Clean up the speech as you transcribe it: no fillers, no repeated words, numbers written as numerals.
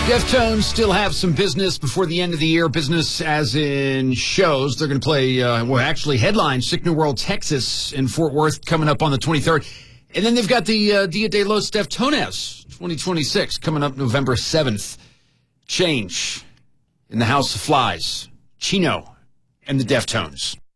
Deftones still have some business before the end of the year. Business as in shows. They're going to play, actually headline Sickner World, Texas in Fort Worth coming up on the 23rd. And then they've got the Dia de los Deftones 2026 coming up November 7th. Change in the House of Flies. Chino and the Deftones.